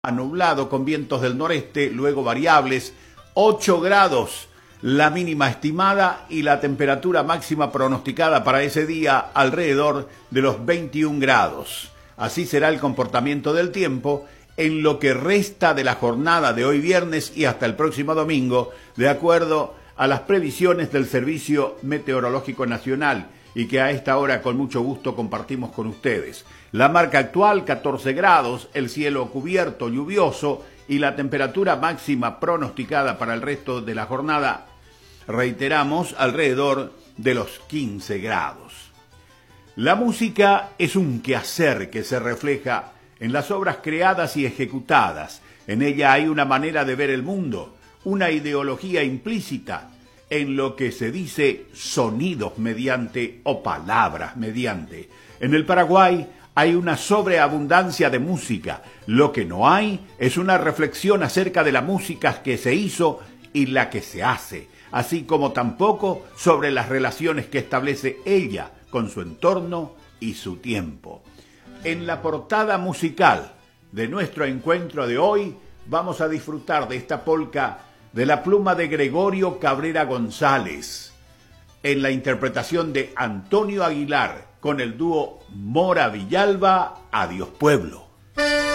nublado con vientos del noreste, luego variables, 8 grados la mínima estimada y la temperatura máxima pronosticada para ese día alrededor de los 21 grados. Así será el comportamiento del tiempo en lo que resta de la jornada de hoy viernes y hasta el próximo domingo, de acuerdo a las previsiones del Servicio Meteorológico Nacional, y que a esta hora con mucho gusto compartimos con ustedes. La marca actual, 14 grados, el cielo cubierto, lluvioso, y la temperatura máxima pronosticada para el resto de la jornada, reiteramos, alrededor de los 15 grados. La música es un quehacer que se refleja en las obras creadas y ejecutadas. En ella hay una manera de ver el mundo, una ideología implícita en lo que se dice sonidos mediante o palabras mediante. En el Paraguay hay una sobreabundancia de música. Lo que no hay es una reflexión acerca de la música que se hizo y la que se hace, así como tampoco sobre las relaciones que establece ella con su entorno y su tiempo. En la portada musical de nuestro encuentro de hoy vamos a disfrutar de esta polca de la pluma de Gregorio Cabrera González, en la interpretación de Antonio Aguilar con el dúo Mora Villalba, Adiós Pueblo.